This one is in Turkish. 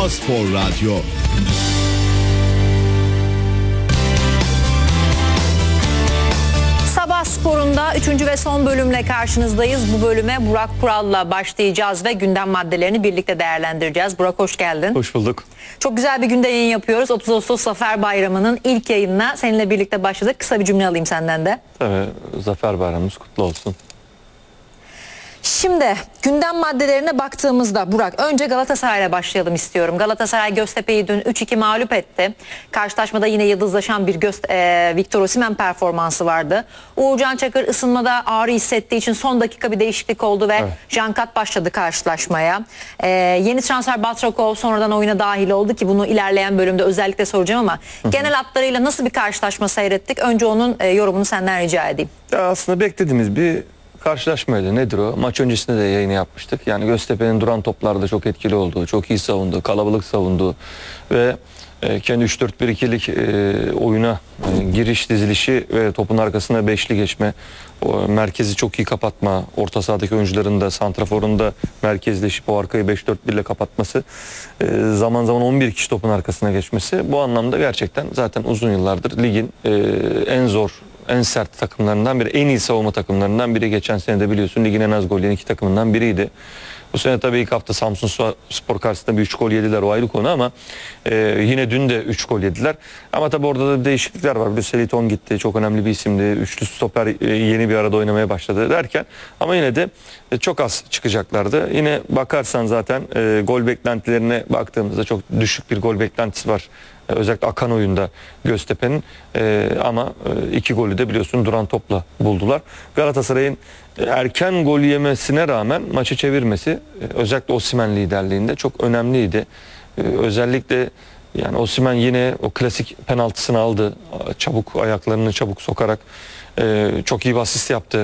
Sabah Spor Radyo. Sabah Spor'unda 3. ve son bölümle karşınızdayız. Bu bölüme Burak Kural'la başlayacağız ve gündem maddelerini birlikte değerlendireceğiz. Burak hoş geldin. Hoş bulduk. Çok güzel bir günde yayın yapıyoruz. 30 Ağustos Zafer Bayramı'nın ilk yayınına seninle birlikte başladık. Kısa bir cümle alayım senden de. Tabii Zafer Bayramımız kutlu olsun. Şimdi gündem maddelerine baktığımızda Burak, önce Galatasaray'la başlayalım istiyorum. Galatasaray Göztepe'yi dün 3-2 mağlup etti. Karşılaşmada yine yıldızlaşan bir Victor Osimhen performansı vardı. Uğurcan Çakır ısınmada ağrı hissettiği için son dakika bir değişiklik oldu ve Evet. Cankat başladı karşılaşmaya. Yeni transfer Batrakov sonradan oyuna dahil oldu ki bunu ilerleyen bölümde özellikle soracağım ama genel hatlarıyla nasıl bir karşılaşma seyrettik? Önce onun yorumunu senden rica edeyim. Ya aslında beklediğimiz bir karşılaşmaydı. Nedir o? Maç öncesinde de yayını yapmıştık. Yani Göztepe'nin duran toplarda çok etkili olduğu, çok iyi savundu, kalabalık savundu ve kendi 3-4-1-2'lik oyuna giriş dizilişi ve topun arkasına beşli geçme, o merkezi çok iyi kapatma, orta sahadaki oyuncuların da santraforun da merkezleşip o arkayı 5-4-1 ile kapatması, zaman zaman 11 kişi topun arkasına geçmesi, bu anlamda gerçekten zaten uzun yıllardır ligin en zor, en sert takımlarından biri, en iyi savunma takımlarından biri. Geçen sene de biliyorsun ligin en az gol yiyen iki takımından biriydi. Bu sene tabii ilk hafta Samsunspor karşısında bir 3 gol yediler, o ayrı konu ama yine dün de 3 gol yediler. Ama tabii orada da değişiklikler var. Bir Seliton gitti, çok önemli bir isimdi. Üçlü stoper yeni bir arada oynamaya başladı derken ama yine de çok az çıkacaklardı. Yine bakarsan zaten gol beklentilerine baktığımızda çok düşük bir gol beklentisi var. Özellikle akan oyunda Göztepe'nin ama iki golü de biliyorsun duran topla buldular. Galatasaray'ın erken gol yemesine rağmen maçı çevirmesi özellikle Osimhen liderliğinde çok önemliydi. Özellikle yani Osimhen yine o klasik penaltısını aldı. Çabuk ayaklarını çabuk sokarak çok iyi bir asist yaptı.